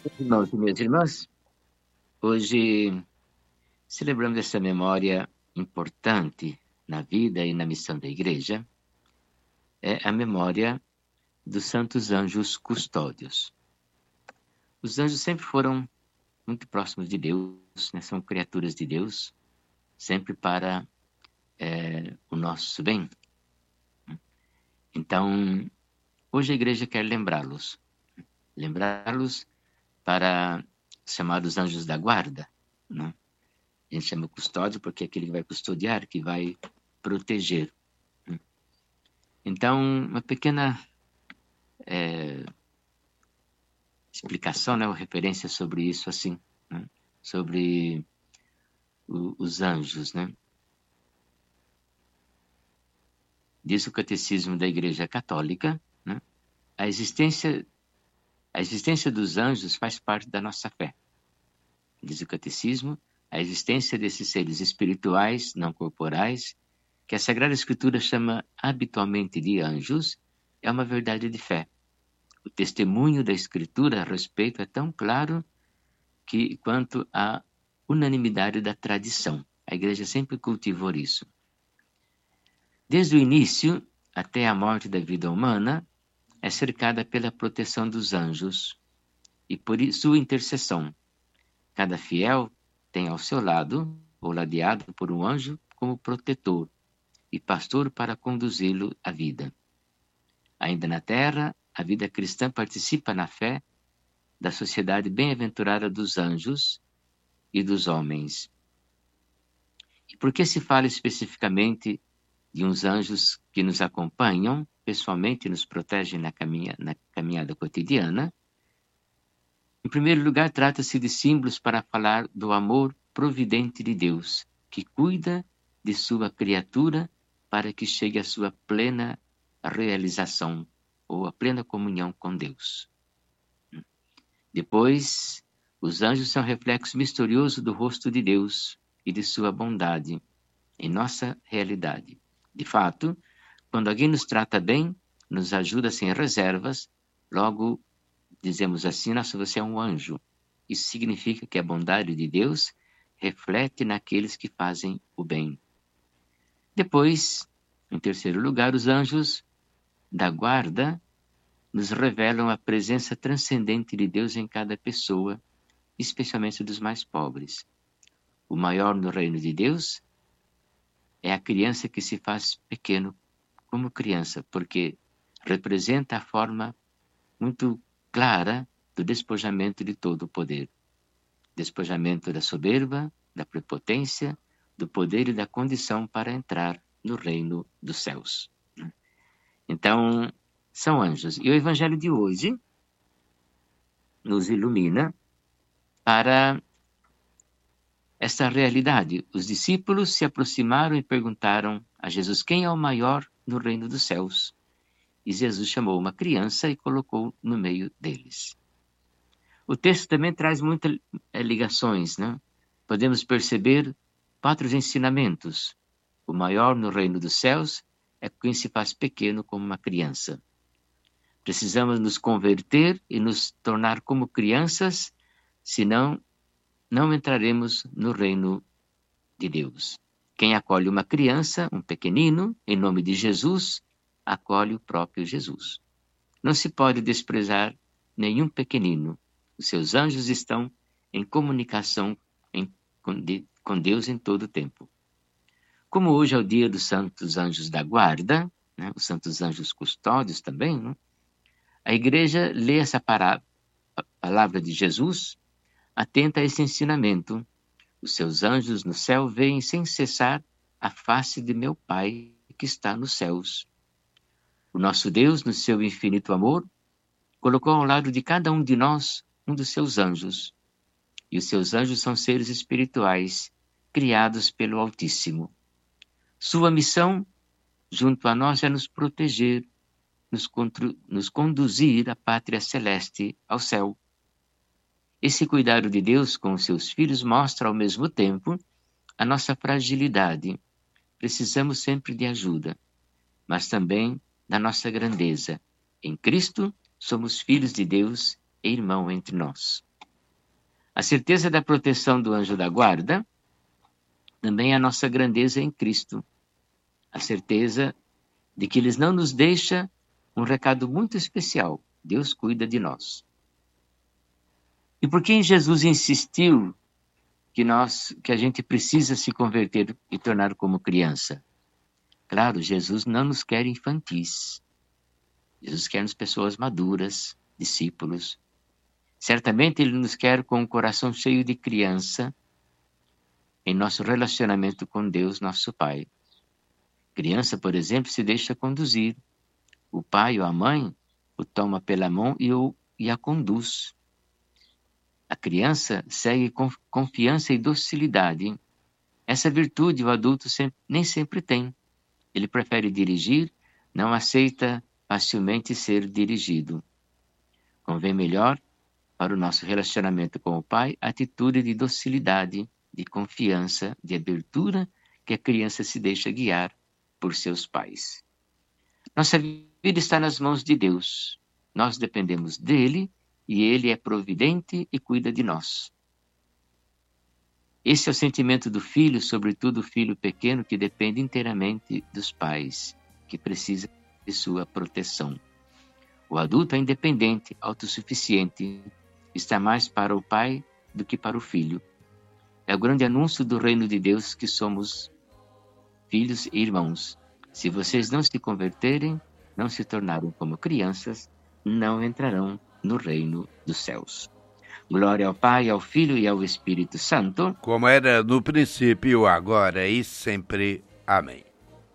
Irmãos e minhas irmãs, hoje celebramos essa memória importante na vida e na missão da Igreja, é a memória dos santos anjos custódios. Os anjos sempre foram muito próximos de Deus, né? São criaturas de Deus, sempre para o nosso bem. Então, hoje a Igreja quer lembrá-los para os chamados anjos da guarda, né? A gente chama custódio porque é aquele que vai custodiar, que vai proteger. Então, uma pequena explicação, né, ou referência sobre isso, assim, né, sobre os anjos, né? Diz o Catecismo da Igreja Católica, né, a existência dos anjos faz parte da nossa fé. Diz o Catecismo, a existência desses seres espirituais, não corporais, que a Sagrada Escritura chama habitualmente de anjos, é uma verdade de fé. O testemunho da Escritura a respeito é tão claro quanto a unanimidade da tradição. A Igreja sempre cultivou isso. Desde o início até a morte da vida humana, é cercada pela proteção dos anjos e por sua intercessão. Cada fiel tem ao seu lado, ou ladeado por um anjo, como protetor e pastor para conduzi-lo à vida. Ainda na terra, a vida cristã participa na fé da sociedade bem-aventurada dos anjos e dos homens. E por que se fala especificamente de uns anjos que nos acompanham pessoalmente e nos protegem na caminhada cotidiana? Em primeiro lugar, trata-se de símbolos para falar do amor providente de Deus, que cuida de sua criatura para que chegue à sua plena realização ou à plena comunhão com Deus. Depois, os anjos são reflexo misterioso do rosto de Deus e de sua bondade em nossa realidade. De fato, quando alguém nos trata bem, nos ajuda sem reservas, logo dizemos assim: nossa, você é um anjo. Isso significa que a bondade de Deus reflete naqueles que fazem o bem. Depois, em terceiro lugar, os anjos da guarda nos revelam a presença transcendente de Deus em cada pessoa, especialmente dos mais pobres. O maior no reino de Deus é a criança que se faz pequeno como criança, porque representa a forma muito clara do despojamento de todo o poder. Despojamento da soberba, da prepotência, do poder e da condição para entrar no reino dos céus. Então, são anjos. E o Evangelho de hoje nos ilumina para essa realidade. Os discípulos se aproximaram e perguntaram a Jesus: quem é o maior no reino dos céus? E Jesus chamou uma criança e colocou no meio deles. O texto também traz muitas ligações, né? Podemos perceber 4 ensinamentos. O maior no reino dos céus é quem se faz pequeno como uma criança. Precisamos nos converter e nos tornar como crianças, senão não entraremos no reino de Deus. Quem acolhe uma criança, um pequenino, em nome de Jesus, acolhe o próprio Jesus. Não se pode desprezar nenhum pequenino. Os seus anjos estão em comunicação com Deus em todo o tempo. Como hoje é o dia dos santos anjos da guarda, né, os santos anjos custódios também, né, a Igreja lê essa palavra de Jesus, atenta a esse ensinamento. Os seus anjos no céu veem sem cessar a face de meu Pai que está nos céus. O nosso Deus, no seu infinito amor, colocou ao lado de cada um de nós um dos seus anjos. E os seus anjos são seres espirituais, criados pelo Altíssimo. Sua missão, junto a nós, é nos proteger, nos conduzir à pátria celeste, ao céu. Esse cuidado de Deus com os seus filhos mostra, ao mesmo tempo, a nossa fragilidade. Precisamos sempre de ajuda, mas também da nossa grandeza. Em Cristo, somos filhos de Deus e irmão entre nós. A certeza da proteção do anjo da guarda também é a nossa grandeza em Cristo. A certeza de que Ele não nos deixa um recado muito especial. Deus cuida de nós. E por que Jesus insistiu que a gente precisa se converter e tornar como criança? Claro, Jesus não nos quer infantis. Jesus quer nos pessoas maduras, discípulos. Certamente Ele nos quer com um coração cheio de criança em nosso relacionamento com Deus, nosso Pai. Criança, por exemplo, se deixa conduzir. O pai ou a mãe o toma pela mão e a conduz. A criança segue com confiança e docilidade. Essa virtude o adulto nem sempre tem. Ele prefere dirigir, não aceita facilmente ser dirigido. Convém melhor, para o nosso relacionamento com o Pai, a atitude de docilidade, de confiança, de abertura que a criança se deixa guiar por seus pais. Nossa vida está nas mãos de Deus. Nós dependemos dele e ele é providente e cuida de nós. Esse é o sentimento do filho, sobretudo o filho pequeno que depende inteiramente dos pais, que precisa de sua proteção. O adulto é independente, autossuficiente, está mais para o pai do que para o filho. É o grande anúncio do reino de Deus que somos filhos e irmãos. Se vocês não se converterem, não se tornarem como crianças, não entrarão no reino dos céus. Glória ao Pai, ao Filho e ao Espírito Santo, como era no princípio, agora e sempre. Amém.